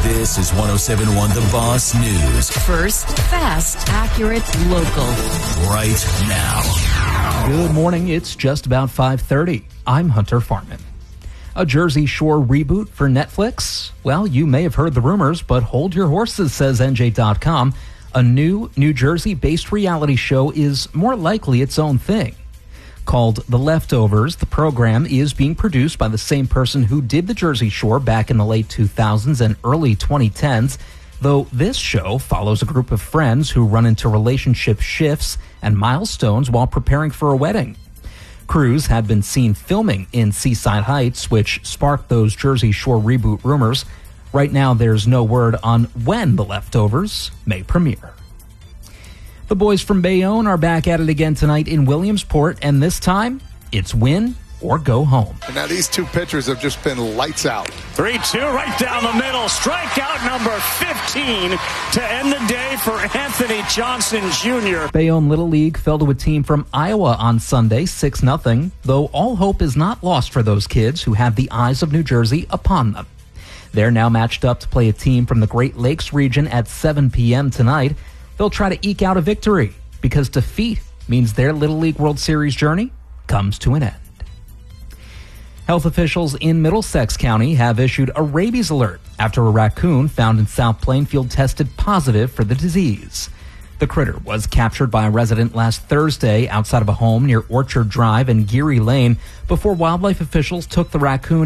This is 107.1 The Boss News. First, fast, accurate, local. Right now. Good morning. It's just about 5:30. I'm Hunter Farman. A Jersey Shore reboot for Netflix? Well, you may have heard the rumors, but hold your horses, says NJ.com. A new New Jersey-based reality show is more likely its own thing. Called The Leftovers, the program is being produced by the same person who did the Jersey Shore back in the late 2000s and early 2010s, though this show follows a group of friends who run into relationship shifts and milestones while preparing for a wedding. Crews had been seen filming in Seaside Heights, which sparked those Jersey Shore reboot rumors. Right now, there's no word on when The Leftovers may premiere. The boys from Bayonne are back at it again tonight in Williamsport, and this time, it's win or go home. And now these two pitchers have just been lights out. 3-2 right down the middle. Strikeout number 15 to end the day for Anthony Johnson Jr. Bayonne Little League fell to a team from Iowa on Sunday, 6-0, though all hope is not lost for those kids who have the eyes of New Jersey upon them. They're now matched up to play a team from the Great Lakes region at 7 p.m. tonight. They'll try to eke out a victory because defeat means their Little League World Series journey comes to an end. Health officials in Middlesex County have issued a rabies alert after a raccoon found in South Plainfield tested positive for the disease. The critter was captured by a resident last Thursday outside of a home near Orchard Drive and Geary Lane before wildlife officials took the raccoon